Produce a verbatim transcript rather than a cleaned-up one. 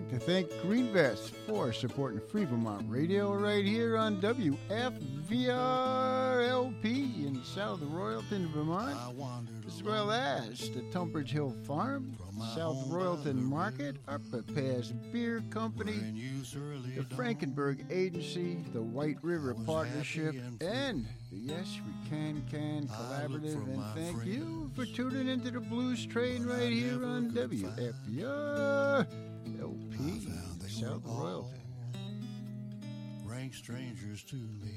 like to thank Greenvest for supporting Free Vermont Radio right here on W F V R L P in South Royalton, Vermont, as well as the Tunbridge Hill Farm, South Royalton Market, Upper Pass Beer Company, the Frankenberg Agency, the White River Partnership, and the Yes We Can Can Collaborative. And thank you for tuning into the Blues Train right here on W F V R L P South Royalton. Rank strangers to me.